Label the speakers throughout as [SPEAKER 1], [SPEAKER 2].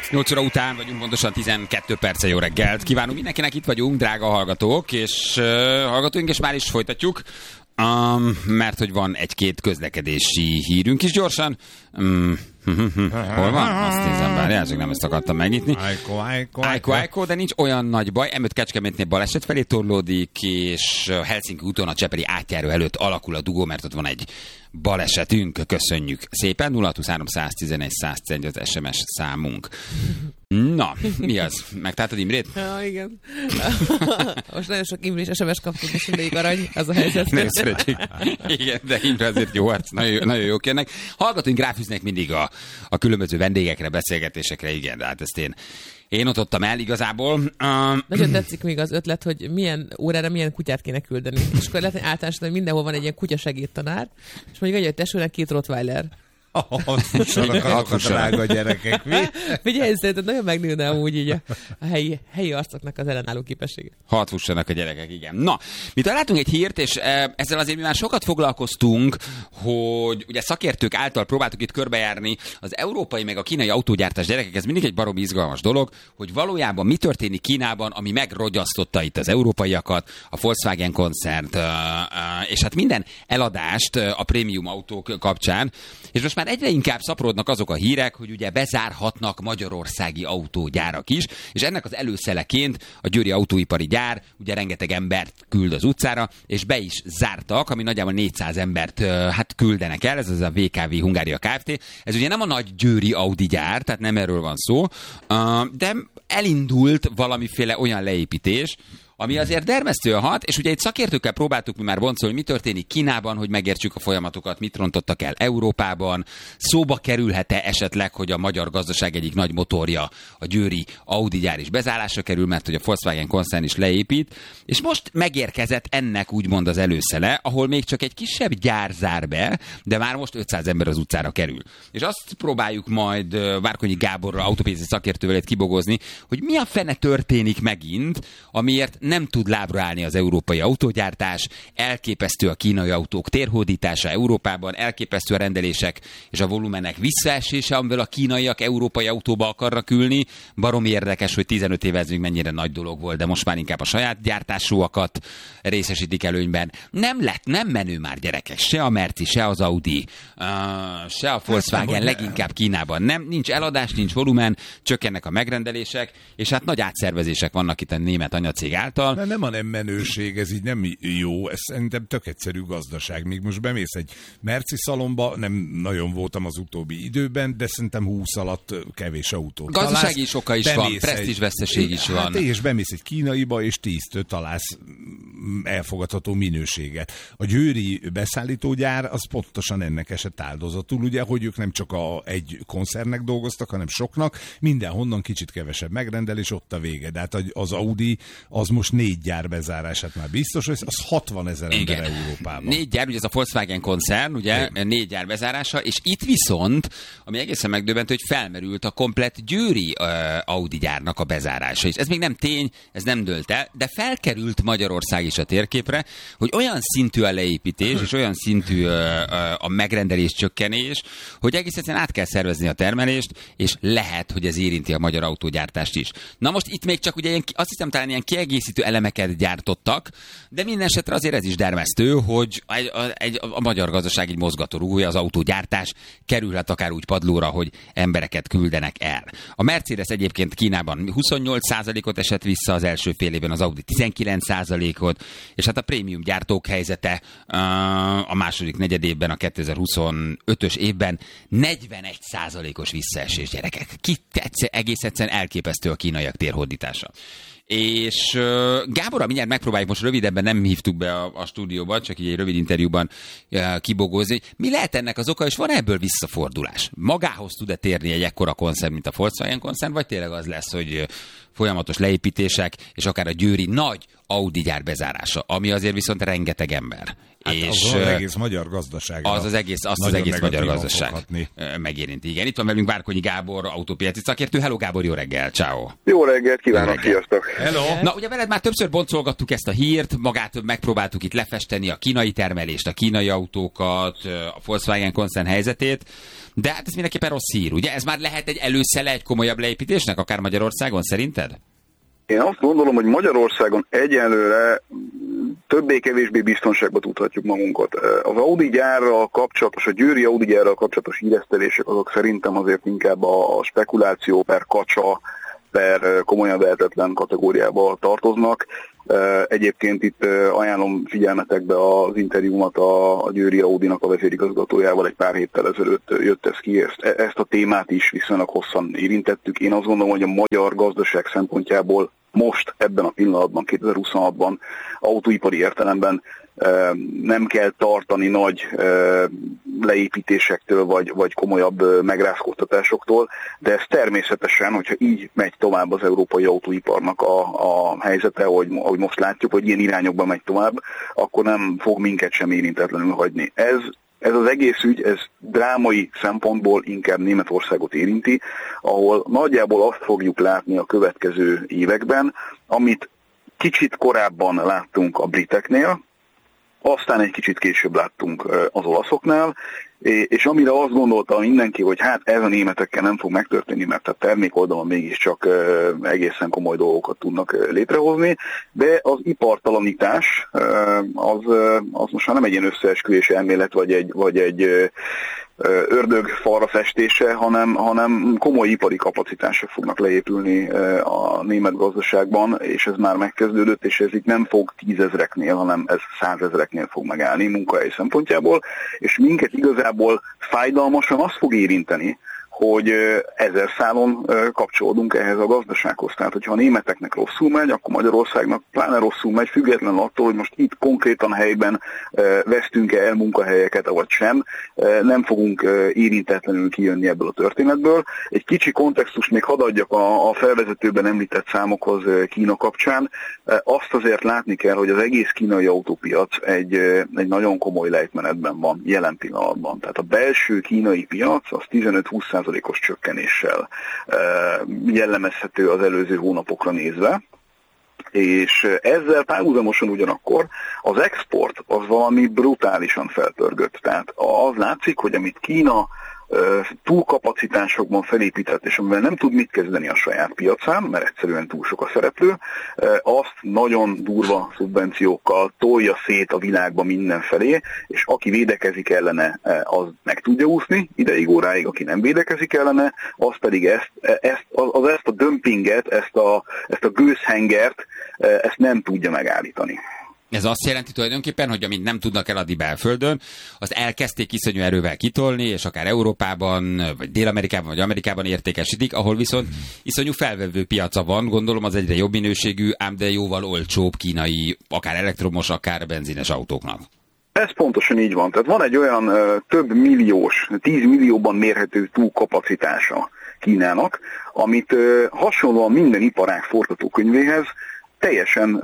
[SPEAKER 1] 8 óra után vagyunk, pontosan 12 perce. Jó reggelt kívánunk mindenkinek, itt vagyunk, drága hallgatók, és hallgatóink, és már is folytatjuk, mert hogy van egy-két közlekedési hírünk is gyorsan. Hol van? Azt nézem, várjál, csak nem ezt akartam megnyitni. Ajko, de nincs olyan nagy baj. M5 Kecskemétnél baleset felé torlódik, és Helsinki úton a Csepeli átjáró előtt alakul a dugó, mert ott van egy balesetünk. Köszönjük szépen. 023 111 111 az SMS számunk. Na, mi az? Megtaláltad Imrét?
[SPEAKER 2] Ja, igen. Most nagyon sok Imrés SMS kaptunk, és mindig arany, az a helyzet.
[SPEAKER 1] Nagyon szeretjük. Igen, de Imre azért jó arc, nagyon jók jönnek. Hallgatóink ráfűznek mindig a különböző vendégekre, beszélgetésekre, igen, de hát ezt én ottottam el igazából.
[SPEAKER 2] Nagyon tetszik még az ötlet, hogy milyen órára milyen kutyát kéne küldeni. És akkor lehet általánosan, hogy mindenhol van egy ilyen kutyasegédtanár, és mondjuk egy tesónak 2 rottweiler.
[SPEAKER 3] Fussanak azok a drága gyerekek, mi?
[SPEAKER 2] Figyelj, szerintem nagyon megnőne amúgy így a helyi arcoknak az ellenálló képessége.
[SPEAKER 1] 6 fussanak a gyerekek, igen. Na, mi találtunk egy hírt, és ezzel azért mi már sokat foglalkoztunk, hogy ugye szakértők által próbáltuk itt körbejárni az európai meg a kínai autógyártás, gyerekek, ez mindig egy baromi izgalmas dolog, hogy valójában mi történik Kínában, ami megrogyasztotta itt az európaiakat, a Volkswagen koncernt, és hát minden eladást a prémium autók kapcsán, és most már egyre inkább szaporodnak azok a hírek, hogy ugye bezárhatnak magyarországi autógyárak is, és ennek az előszeleként a győri autóipari gyár ugye rengeteg embert küld az utcára, és be is zártak, ami nagyjából 400 embert hát küldenek el, ez az a VKV Hungária Kft. Ez ugye nem a nagy győri Audi gyár, tehát nem erről van szó, de elindult valamiféle olyan leépítés, ami azért dermesztően hat, és ugye egy szakértőkkel próbáltuk mi már boncolni, mi történik Kínában, hogy megértsük a folyamatokat, mit rontottak el Európában, szóba kerülhet-e esetleg, hogy a magyar gazdaság egyik nagy motorja, a győri Audi gyár is bezárásra kerül, mert hogy a Volkswagen koncern is leépít, és most megérkezett ennek úgymond az előszele, ahol még csak egy kisebb gyár zár be, de már most 500 ember az utcára kerül. És azt próbáljuk majd Várkonyi Gáborra, autópénzi szakértővel kibogozni, hogy mi a fene történik megint, amiért nem tud lábra állni az európai autógyártás, elképesztő a kínai autók térhódítása Európában, elképesztő a rendelések és a volumenek visszaesése, amivel a kínaiak európai autóba akarnak ülni. Baromi érdekes, hogy 15 évvel ez még mennyire nagy dolog volt, de most már inkább a saját gyártásúakat részesítik előnyben. Nem menő már, gyerekek, se a Merci, se az Audi, se a Volkswagen, leginkább Kínában. Nincs eladás, nincs volumen, csökkennek a megrendelések, és hát nagy átszervezések vannak itt a német anyacég által.
[SPEAKER 3] Nem a nem menőség, ez így nem jó, ez szerintem tök egyszerű gazdaság. Még most bemész egy Merci szalomba, nem nagyon voltam az utóbbi időben, de szerintem 20 alatt kevés autót találsz.
[SPEAKER 1] Gazdasági is oka is van, presztízsveszteség is van.
[SPEAKER 3] Hát és bemész egy kínaiba, és 10-től találsz elfogadható minőséget. A győri beszállítógyár az pontosan ennek esett áldozatul, ugye, hogy ők nem csak egy koncernek dolgoztak, hanem soknak, mindenhonnan kicsit kevesebb megrendelés, ott a vége. De hát az Audi az most 4 gyár bezárását már biztos, hogy az 60 000 ember Európában.
[SPEAKER 1] 4 gyár, ugye ez a Volkswagen koncern, ugye, 4 gyár bezárása, és itt viszont, ami egészen megdöbbentő, hogy felmerült a komplett győri Audi gyárnak a bezárása. És ez még nem tény, ez nem dőlt el, de felkerült Magyarország is a térképre, hogy olyan szintű a leépítés, és olyan szintű a megrendelés csökkenés, hogy egész egyszerűen át kell szervezni a termelést, és lehet, hogy ez érinti a magyar autógyártást is. Na most itt még csak ugye azt hiszem talán ilyen kiegészítő elemeket gyártottak, de minden esetre azért ez is dermesztő, hogy a magyar gazdaság egy mozgatórugója, az autógyártás kerülhet akár úgy padlóra, hogy embereket küldenek el. A Mercedes egyébként Kínában 28%-ot esett vissza az első fél évben, az Audi 19%-ot, és hát a prémium gyártók helyzete a második negyedévben, a 2025-ös évben 41%-os visszaesés, gyerekek. Egész egyszerűen elképesztő a kínaiak térhódítása. És Gáborra mindjárt megpróbáljuk, most rövidebben nem hívtuk be a stúdióban, csak így egy rövid interjúban kibogozni. Mi lehet ennek az oka, és van ebből visszafordulás? Magához tud-e térni egy ekkora koncern, mint a Volkswagen koncern, vagy tényleg az lesz, hogy folyamatos leépítések, és akár a győri nagy Audi gyár bezárása, ami azért viszont rengeteg ember.
[SPEAKER 3] Hát és az egész magyar gazdaság.
[SPEAKER 1] Az egész magyar gazdaság megérinti. Igen, itt van velünk Várkonyi Gábor, autópiaci szakértő. Hello Gábor, jó reggel, ciao.
[SPEAKER 4] Jó reggelt kívánok, sziasztok.
[SPEAKER 3] Hello.
[SPEAKER 1] Na, ugye veled már többször boncolgattuk ezt a hírt, magát megpróbáltuk itt lefesteni a kínai termelést, a kínai autókat, a Volkswagen koncern helyzetét, de hát ez mindenképpen rossz hír, ugye? Ez már lehet egy előszele egy komolyabb leépítésnek, akár Magyarországon, szerinted?
[SPEAKER 4] Én azt gondolom, hogy Magyarországon egyelőre többé-kevésbé biztonságban tudhatjuk magunkat. Az Audi gyárral kapcsolatos, a győri Audi gyárral kapcsolatos híresztelések azok szerintem azért inkább a spekuláció per kacsa, per komolyan vehetetlen kategóriába tartoznak. Egyébként itt ajánlom figyelmetekbe az interjúmat a győri Audinak a vezérigazgatójával, egy pár héttel ezelőtt jött ez ki, ezt a témát is viszonylag hosszan érintettük. Én azt gondolom, hogy a magyar gazdaság szempontjából most, ebben a pillanatban, 2026-ban autóipari értelemben nem kell tartani nagy leépítésektől, vagy komolyabb megrázkódtatásoktól, de ez természetesen, hogyha így megy tovább az európai autóiparnak a helyzete, ahogy most látjuk, hogy ilyen irányokba megy tovább, akkor nem fog minket sem érintetlenül hagyni. Ez az egész ügy, ez drámai szempontból inkább Németországot érinti, ahol nagyjából azt fogjuk látni a következő években, amit kicsit korábban láttunk a briteknél, aztán egy kicsit később láttunk az olaszoknál, és amire azt gondolta mindenki, hogy hát ez a németekkel nem fog megtörténni, mert a termék oldalon mégiscsak egészen komoly dolgokat tudnak létrehozni, de az ipartalanítás az most már nem egy ilyen összeesküvés elmélet, vagy egy ördög falra festése, hanem komoly ipari kapacitások fognak leépülni a német gazdaságban, és ez már megkezdődött, és ez itt nem fog 10 000-eknél, hanem ez 100 000-eknél fog megállni munkahely szempontjából, és minket igazából fájdalmasan azt fog érinteni, hogy 1000 szálon kapcsolódunk ehhez a gazdasághoz. Tehát, hogyha a németeknek rosszul megy, akkor Magyarországnak pláne rosszul megy, függetlenül attól, hogy most itt konkrétan helyben vesztünk-e el munkahelyeket, vagy sem, nem fogunk érintetlenül kijönni ebből a történetből. Egy kicsi kontextust még hadd adjak a felvezetőben említett számokhoz Kína kapcsán. Azt azért látni kell, hogy az egész kínai autópiac egy nagyon komoly lejtmenetben van jelen pillanatban. Tehát a belső kínai piac az 15-20%-os csökkenéssel jellemezhető az előző hónapokra nézve, és ezzel párhuzamosan ugyanakkor az export az valami brutálisan felpörgött. Tehát az látszik, hogy amit Kína túlkapacitásokban felépített, és amivel nem tud mit kezdeni a saját piacán, mert egyszerűen túl sok a szereplő, azt nagyon durva szubvenciókkal tolja szét a világba mindenfelé, és aki védekezik ellene, az meg tudja úszni, ideig óráig, aki nem védekezik ellene, az pedig ezt a dömpinget, ezt a gőzhengert, ezt nem tudja megállítani.
[SPEAKER 1] Ez azt jelenti tulajdonképpen, hogy amint nem tudnak eladni belföldön, azt elkezdték iszonyú erővel kitolni, és akár Európában, vagy Dél-Amerikában, vagy Amerikában értékesítik, ahol viszont iszonyú felvevő piaca van, gondolom az egyre jobb minőségű, ám de jóval olcsóbb kínai, akár elektromos, akár benzines autóknak.
[SPEAKER 4] Ez pontosan így van. Tehát van egy olyan több milliós, 10 millióban mérhető túlkapacitása Kínának, amit hasonlóan minden iparág forgatókönyvéhez teljesen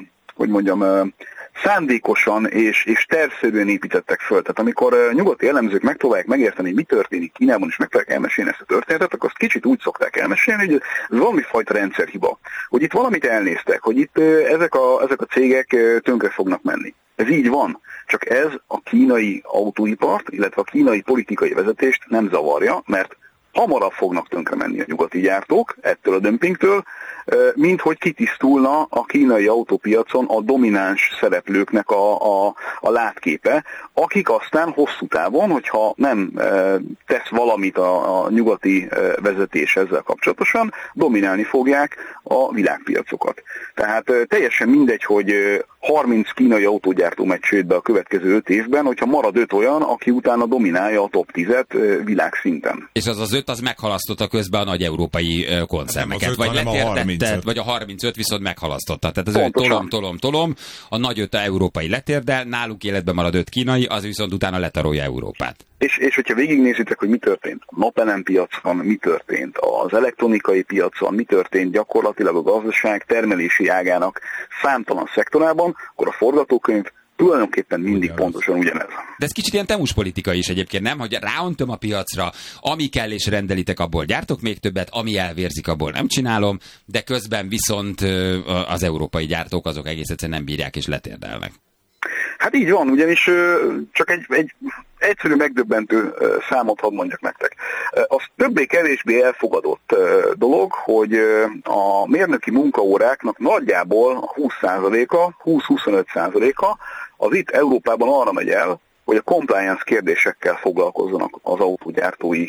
[SPEAKER 4] szándékosan és tervszerűen építettek föl. Tehát amikor nyugati elemzők megpróbálják megérteni, mi történik Kínában, és megpróbálják elmesélni ezt a történetet, akkor azt kicsit úgy szokták elmesélni, hogy ez valami fajta rendszerhiba. Hogy itt valamit elnéztek, hogy itt ezek a cégek tönkre fognak menni. Ez így van. Csak ez a kínai autóipart, illetve a kínai politikai vezetést nem zavarja, mert hamarabb fognak tönkre menni a nyugati gyártók ettől a dömpingtől, mint hogy kitisztulna a kínai autópiacon a domináns szereplőknek a látképe, akik aztán hosszú távon, hogyha nem tesz valamit a nyugati vezetés ezzel kapcsolatosan, dominálni fogják a világpiacokat. Tehát teljesen mindegy, hogy 30 kínai autógyártó megy csődbe a következő 5 évben, hogyha marad 5 olyan, aki utána dominálja a top 10-et világszinten.
[SPEAKER 1] És az 5 az meghalasztotta közben a nagy európai koncerneket, vagy letértett, vagy a 35 viszont meghalasztotta. Tehát ez tolom, a nagy 5 európai letérdel, náluk életben marad 5 kínai, az viszont utána letarolja Európát.
[SPEAKER 4] És hogyha végignézitek, hogy mi történt a napelem piacon, mi történt az elektronikai piacon, mi történt gyakorlatilag a gazdaság termelési ágának számtalan szektorában, akkor a forgatókönyv tulajdonképpen mindig pontosan ugyanez.
[SPEAKER 1] De ez kicsit ilyen temus politika is egyébként, nem? Hogy ráöntöm a piacra, ami kell és rendelitek, abból gyártok még többet, ami elvérzik, abból nem csinálom, de közben viszont az európai gyártók azok egész egyszerűen nem bírják és letérdelnek.
[SPEAKER 4] Hát így van, ugyanis csak egy egyszerű megdöbbentő számot hadd mondjak nektek. Az többé-kevésbé elfogadott dolog, hogy a mérnöki munkaóráknak nagyjából 20%-a, 20-25%-a az itt Európában arra megy el, hogy a compliance kérdésekkel foglalkozzanak az autógyártói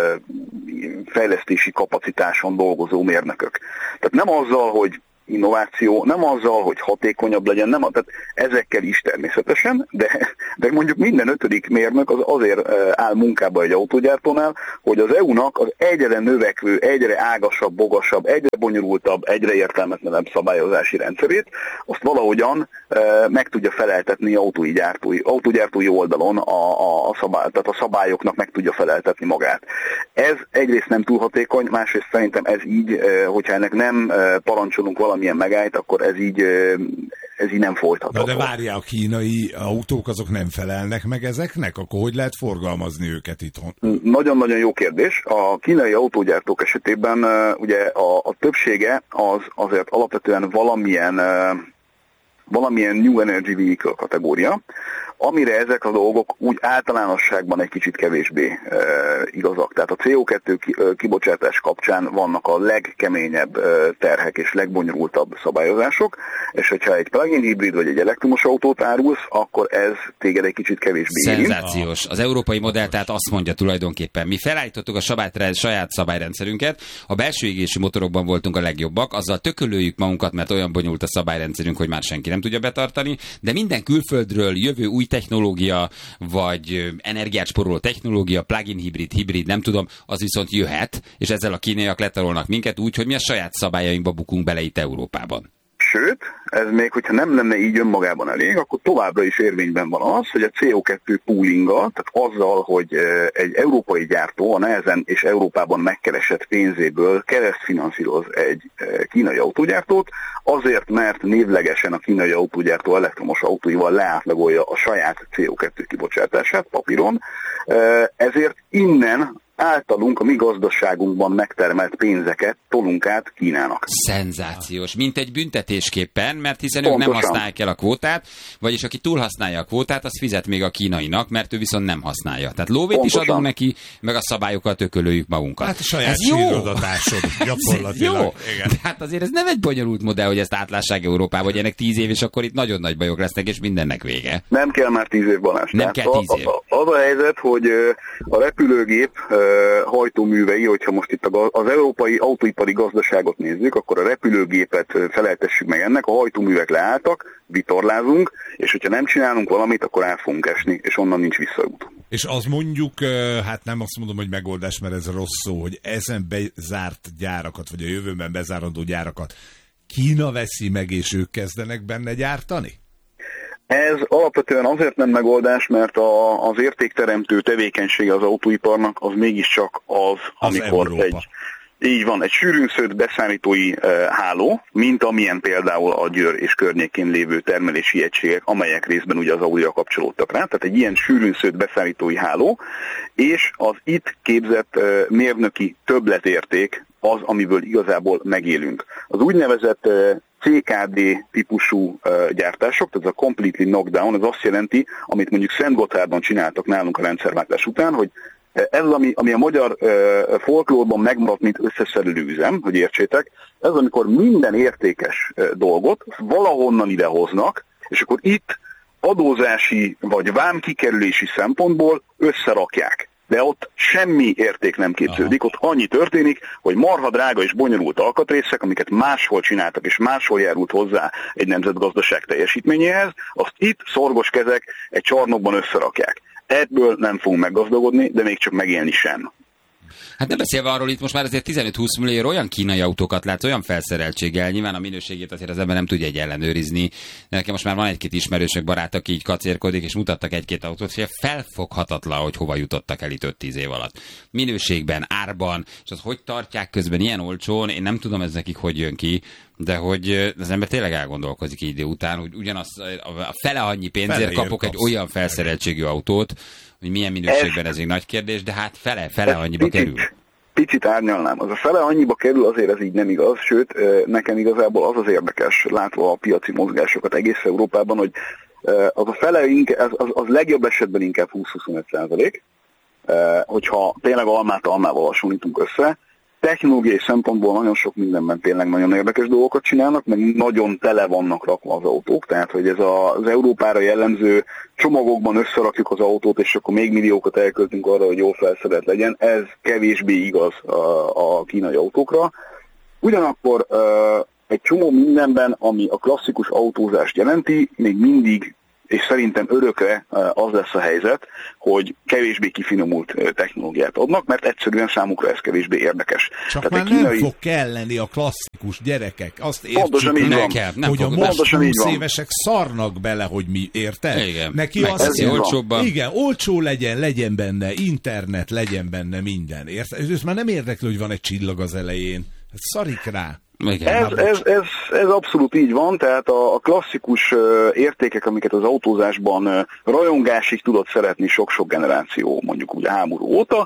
[SPEAKER 4] fejlesztési kapacitáson dolgozó mérnökök. Tehát nem azzal, hogy innováció, nem azzal, hogy hatékonyabb legyen, tehát ezekkel is természetesen, de mondjuk minden 5. mérnök az azért áll munkába egy autógyártónál, hogy az EU-nak az egyre növekvő, egyre ágasabb, bogasabb, egyre bonyolultabb, egyre értelmetlenebb szabályozási rendszerét, azt valahogyan meg tudja feleltetni autógyártói oldalon tehát a szabályoknak meg tudja feleltetni magát. Ez egyrészt nem túl hatékony, másrészt szerintem ez így, hogyha ennek nem parancsolunk valamilyen megállt, akkor ez így nem folytatható.
[SPEAKER 3] De várjál, a kínai autók azok nem felelnek meg ezeknek? Akkor hogy lehet forgalmazni őket itthon?
[SPEAKER 4] Nagyon-nagyon jó kérdés. A kínai autógyártók esetében ugye a többsége az azért alapvetően valamilyen New Energy Vehicle kategória, amire ezek a dolgok úgy általánosságban egy kicsit kevésbé igazak. Tehát a CO2 kibocsátás kapcsán vannak a legkeményebb terhek és legbonyolultabb szabályozások, és hogyha egy plug-in hibrid vagy egy elektromos autót árulsz, akkor ez téged egy kicsit kevésbé érint.
[SPEAKER 1] Szenzációs. Az európai modell tehát azt mondja tulajdonképpen, mi felállítottuk a saját szabályrendszerünket, a belső égésű motorokban voltunk a legjobbak, azzal tökölőjük magunkat, mert olyan bonyolult a szabályrendszerünk, hogy már senki nem tudja betartani, de minden külföldről jövő új technológia, vagy energiát spóroló technológia, plug-in hibrid, nem tudom, az viszont jöhet, és ezzel a kínaiak letarolnak minket úgy, hogy mi a saját szabályainkba bukunk bele itt Európában.
[SPEAKER 4] Sőt, ez még, hogyha nem lenne így önmagában elég, akkor továbbra is érvényben van az, hogy a CO2 poolinga, tehát azzal, hogy egy európai gyártó a nehezen és Európában megkeresett pénzéből keresztfinanszíroz egy kínai autógyártót, azért, mert névlegesen a kínai autógyártó elektromos autóival leátlagolja a saját CO2 kibocsátását papíron, ezért innen általunk a mi gazdaságunkban megtermelt pénzeket tolunk át Kínának.
[SPEAKER 1] Szenzációs, mint egy büntetésképpen, mert hiszen ők nem használják el a kvótát, vagyis aki túlhasználja a kvótát, az fizet még a kínainak, mert ő viszont nem használja. Tehát lóvét is adunk neki, meg a szabályokkal tökölőjük magunkat.
[SPEAKER 3] Hát a saját sírodatásod gyakorlatilag.
[SPEAKER 1] Jó, de hát azért ez nem egy bonyolult modell, hogy ezt átlássák Európában, hogy ennek 10 év, és akkor itt nagyon nagy bajok lesznek, és mindennek vége.
[SPEAKER 4] Nem kell már 10 év, Balázs.
[SPEAKER 1] Nem kell 10 év.
[SPEAKER 4] Az a helyzet, hogy a repülőgép hajtóművei, hogyha most itt az európai autóipari gazdaságot nézzük, akkor a repülőgépet feleltessük meg ennek, a hajtóművek leálltak, vitorlázunk, és hogyha nem csinálunk valamit, akkor el fogunk esni, és onnan nincs visszaút.
[SPEAKER 3] És az mondjuk, hát nem azt mondom, hogy megoldás, mert ez rossz szó, hogy ezen bezárt gyárakat, vagy a jövőben bezárandó gyárakat Kína veszi meg, és ők kezdenek benne gyártani?
[SPEAKER 4] Ez alapvetően azért nem megoldás, mert az értékteremtő tevékenysége az autóiparnak az mégiscsak az amikor így van, egy sűrűn szőtt beszállítói háló, mint amilyen például a Győr és környékén lévő termelési egységek, amelyek részben ugye az Audira kapcsolódtak rá, tehát egy ilyen sűrűn szőtt beszállítói háló, és az itt képzett mérnöki többletérték az, amiből igazából megélünk. Az úgynevezett CKD típusú gyártások, tehát a completely knockdown, ez azt jelenti, amit mondjuk Szent Gotthárdon csináltak nálunk a rendszerváltás után, hogy ez, ami a magyar folklórban megmaradt, mint összeszerelő üzem, hogy értsétek, ez amikor minden értékes dolgot valahonnan idehoznak, és akkor itt adózási vagy vámkikerülési szempontból összerakják. De ott semmi érték nem képződik, ott annyi történik, hogy marha drága és bonyolult alkatrészek, amiket máshol csináltak, és máshol járult hozzá egy nemzetgazdaság teljesítményéhez, azt itt szorgos kezek egy csarnokban összerakják. Ebből nem fogunk meggazdagodni, de még csak megélni sem.
[SPEAKER 1] Hát nem beszélve arról, itt most már azért 15-20 millió olyan kínai autókat látsz, olyan felszereltséggel, nyilván a minőségét azért az ember nem tudja egy ellenőrizni. Nekem most már van egy-két ismerősök, barát, aki így kacérkodik, és mutattak egy-két autót, és felfoghatatlan, hogy hova jutottak el itt 5-10 év alatt. Minőségben, árban, és az hogy tartják közben ilyen olcsón, én nem tudom ez nekik hogy jön ki, De hogy az ember tényleg elgondolkozik idő után, hogy ugyanaz a fele annyi pénzért kapok egy olyan felszereltségű autót, hogy milyen minőségben ez egy nagy kérdés, de hát fele annyiba kerül.
[SPEAKER 4] Picit árnyalnám. Az a fele annyiba kerül, azért ez így nem igaz, sőt, nekem igazából az érdekes, látva a piaci mozgásokat egész Európában, hogy az a fele az legjobb esetben inkább 20-25%, hogyha tényleg almát almával hasonlítunk össze. Technológiai szempontból nagyon sok mindenben tényleg nagyon érdekes dolgokat csinálnak, meg nagyon tele vannak rakva az autók, tehát hogy ez az Európára jellemző csomagokban összerakjuk az autót, és akkor még milliókat elköltünk arra, hogy jól felszerelt legyen, ez kevésbé igaz a kínai autókra. Ugyanakkor egy csomó mindenben, ami a klasszikus autózást jelenti, még mindig, és szerintem örökre az lesz a helyzet, hogy kevésbé kifinomult technológiát adnak, mert egyszerűen számukra ez kevésbé érdekes.
[SPEAKER 3] Csak tehát már nem fog kelleni a klasszikus gyerekek. Azt értsük, hogy a most 20 évesek szarnak bele, hogy mi, érted?
[SPEAKER 1] Igen.
[SPEAKER 3] Neki azt olcsóbban. Igen, olcsó legyen benne, internet legyen benne minden. Érted? Ez már nem érdekli, hogy van egy csillag az elején. Szarik rá.
[SPEAKER 4] Ez abszolút így van, tehát a klasszikus értékek, amiket az autózásban rajongásig tudott szeretni sok-sok generáció, mondjuk ugye háború óta,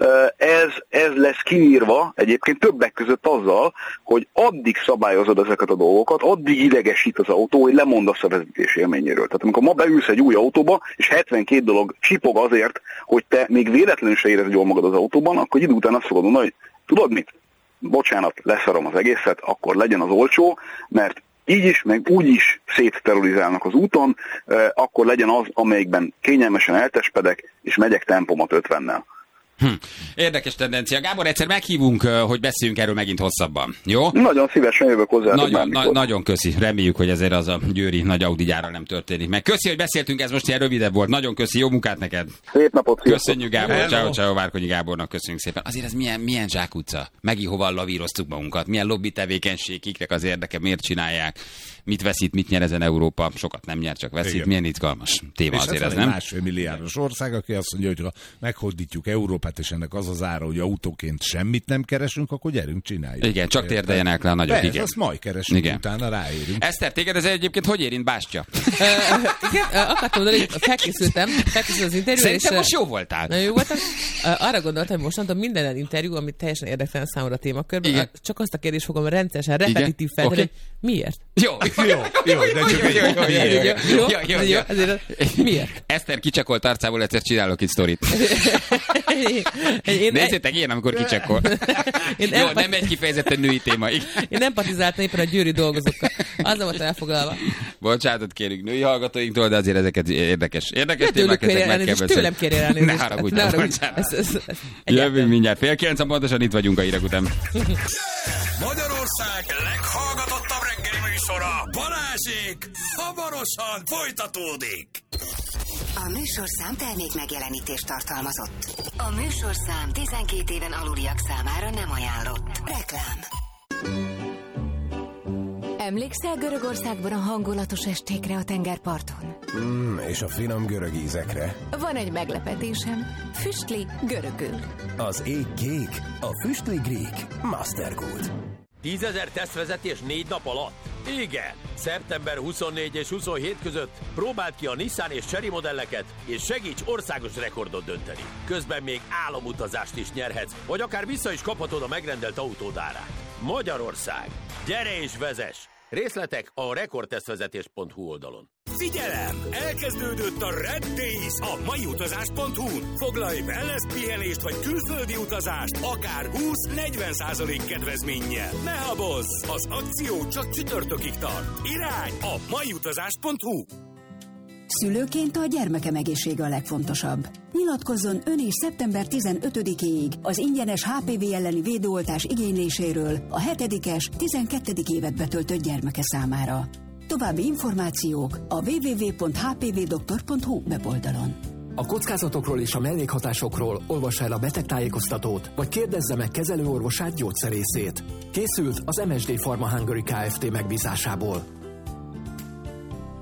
[SPEAKER 4] ez lesz kinyírva egyébként többek között azzal, hogy addig szabályozod ezeket a dolgokat, addig idegesít az autó, hogy lemondasz a vezetés élményéről. Tehát amikor ma beülsz egy új autóba, és 72 dolog csipog azért, hogy te még véletlenül se érezd jól magad az autóban, akkor idő után azt fogod mondani, hogy tudod mit? Bocsánat, leszarom az egészet, akkor legyen az olcsó, mert így is, meg úgy is szétterrorizálnak az úton, akkor legyen az, amelyikben kényelmesen eltespedek, és megyek tempomat 50-nel.
[SPEAKER 1] Érdekes tendencia. Gábor, egyszer meghívunk, hogy beszéljünk erről megint hosszabban. Jó?
[SPEAKER 4] Nagyon szívesen jövök hozzá.
[SPEAKER 1] Nagyon köszi. Reméljük, hogy ezért az a győri nagy Audi gyárral nem történik meg. Köszi, hogy beszéltünk, ez most ilyen rövidebb volt. Nagyon köszi, jó munkát neked.
[SPEAKER 4] Szép napot.
[SPEAKER 1] Köszönjük, Gábor. Ciao, Várkonyi Gábornak köszönjük szépen. Azért ez milyen zsákutca. Megint hova lavíroztuk magunkat. Milyen lobby tevékenység, kiknek az érdeke, miért csinálják. Mit veszít, mit nyer ezen Európa? Sokat nem nyer, csak veszít. Igen. Milyen izgalmas téma
[SPEAKER 3] és
[SPEAKER 1] azért ez, nem?
[SPEAKER 3] És 1,5 milliárdos ország, aki azt mondja, hogy ha meghódítjuk Európát, és ennek az az ára, hogy autóként semmit nem keresünk, akkor gyerünk, csináljuk.
[SPEAKER 1] Igen, csak térdeljenek le a nagyok.
[SPEAKER 3] Igen, azt majd keresünk, igen. Utána ráérünk.
[SPEAKER 1] Eszter, téged ez egyébként hogy érint, Bástya?
[SPEAKER 2] Igen, akartam mondani, hogy felkészült az interjú.
[SPEAKER 1] Szerintem most jó voltál.
[SPEAKER 2] Nagyon jó voltam. Arra gondoltam, hogy mostantól minden interjú, amit teljesen érdektelen számomra a témakörben, csak azt a kérdést fogom rendszeresen, repetitív feltenni, hogy miért?
[SPEAKER 1] Jó,
[SPEAKER 2] de csak miért?
[SPEAKER 1] Eszter kicsekolt arcából egyszer csinálok itt sztorit. Nézzétek, ilyen, amikor kicsekol. Jó, nem egy kifejezetten női téma.
[SPEAKER 2] Én empatizáltam éppen a győri dolgozókkal. Azzal volt elfoglalva.
[SPEAKER 1] Bocsánatot kérünk női hallgatóinktól, de azért ezeket érdekes témák, ezek meg kell beszélni.
[SPEAKER 2] Tőlem kérjél elnézést.
[SPEAKER 1] Ne haragudj, jövünk mindjárt. 8:30 pontosan itt vagyunk a hírek után.
[SPEAKER 5] Magyarország leghallgatottabb reggeli műsora, Balázsék, hamarosan folytatódik.
[SPEAKER 6] A műsorszám termék megjelenítést tartalmazott. A műsorszám 12 éven aluliak számára nem ajánlott. Reklám. Emlékszel Görögországban a hangulatos estékre a tengerparton?
[SPEAKER 7] És a finom görög ízekre.
[SPEAKER 6] Van egy meglepetésem. Füstli görögül.
[SPEAKER 7] Az ég kék, a füstli Greek Mastergold.
[SPEAKER 8] 10 000 tesztvezetés 4 nap alatt? Igen! Szeptember 24 és 27 között próbáld ki a Nissan és Chery modelleket, és segíts országos rekordot dönteni. Közben még álomutazást is nyerhetsz, vagy akár vissza is kaphatod a megrendelt autód árát. Magyarország! Gyere és vezess! Részletek a rekordtesztvezetés.hu oldalon.
[SPEAKER 5] Figyelem! Elkezdődött a Red Days a maiutazás.hu-n. Foglalj wellness pihenést vagy külföldi utazást, akár 20-40% kedvezménnyel. Ne habozz! Az akció csak csütörtökig tart. Irány a maiutazás.hu.
[SPEAKER 9] Szülőként a gyermekem egészsége a legfontosabb. Nyilatkozzon ön is szeptember 15-éig az ingyenes HPV elleni védőoltás igényléséről a 7-es, 12. évet betöltött gyermeke számára. További információk a www.hpvdoktor.hu weboldalon.
[SPEAKER 10] A kockázatokról és a mellékhatásokról olvassa el a betegtájékoztatót, vagy kérdezze meg kezelőorvosát, gyógyszerészét. Készült az MSD Pharma Hungary Kft. Megbízásából.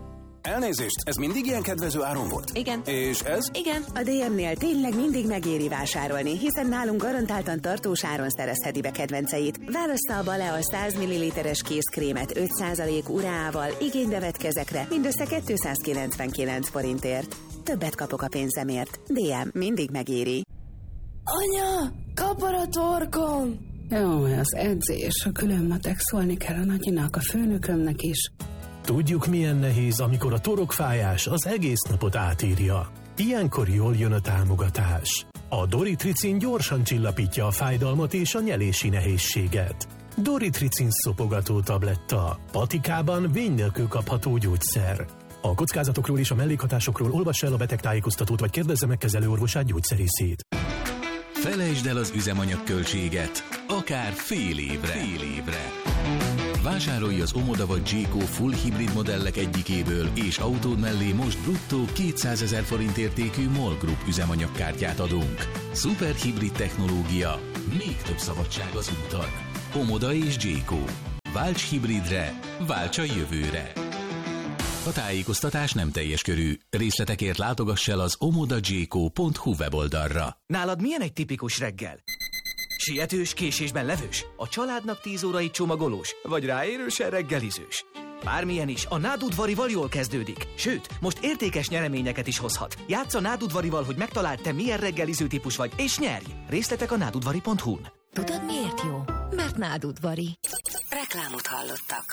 [SPEAKER 7] Elnézést, ez mindig ilyen kedvező áron volt?
[SPEAKER 2] Igen.
[SPEAKER 7] És ez?
[SPEAKER 2] Igen.
[SPEAKER 6] A DM-nél tényleg mindig megéri vásárolni, hiszen nálunk garantáltan tartós áron szerezheti be kedvenceit. Válassza a Balea 100 ml-es kézkrémet 5% ureával igénybe vett kezekre mindössze 299 forintért. Többet kapok a pénzemért. DM mindig megéri.
[SPEAKER 11] Anya, kapar a torkom!
[SPEAKER 12] Jó, az edzés, a külön matek, szólni kell a nagyinak, a főnökömnek is.
[SPEAKER 13] Tudjuk, milyen nehéz, amikor a torokfájás az egész napot átírja. Ilyenkor jól jön a támogatás. A Doritricin gyorsan csillapítja a fájdalmat és a nyelési nehézséget. Doritricin szopogató tabletta. Patikában vény nélkül kapható gyógyszer. A kockázatokról és a mellékhatásokról olvass el a betegtájékoztatót, vagy kérdezze meg kezelőorvosát, gyógyszerészét.
[SPEAKER 14] Felejtsd el az üzemanyagköltséget, akár fél évre. Vásárolj az Omoda vagy Jayco full hibrid modellek egyikéből, és autód mellé most bruttó 200 000 forint értékű MOL Group üzemanyagkártyát adunk. Szuperhibrid technológia, még több szabadság az úton. Omoda és Jayco. Válts hibridre, válts a jövőre. A tájékoztatás nem teljes körű. Részletekért látogass el az omodajayco.hu weboldalra.
[SPEAKER 15] Nálad milyen egy tipikus reggel? Sietős, késésben levős? A családnak 10 órai csomagolós? Vagy ráérősen reggelizős? Bármilyen is, a Nádudvarival jól kezdődik. Sőt, most értékes nyereményeket is hozhat. Játsz a Nádudvarival, hogy megtaláld, te milyen reggeliző típus vagy, és nyerj! Részletek a nádudvari.hu-n.
[SPEAKER 6] Tudod, miért jó? Mert Nádudvari. Reklámot hallottak.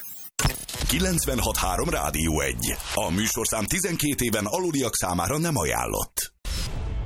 [SPEAKER 5] 96.3 Rádió 1. A műsorszám 12 éven aluliak számára nem ajánlott.